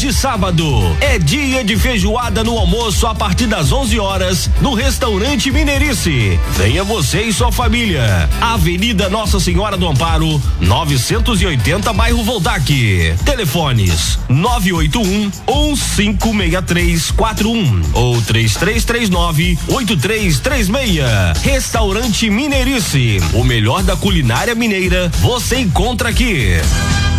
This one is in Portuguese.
Neste sábado é dia de feijoada no almoço a partir das 11 horas no Restaurante Mineirice. Venha você e sua família. Avenida Nossa Senhora do Amparo, 980, bairro Voldac. Telefones 981-156341 ou 3339-8336. Restaurante Mineirice, o melhor da culinária mineira você encontra aqui.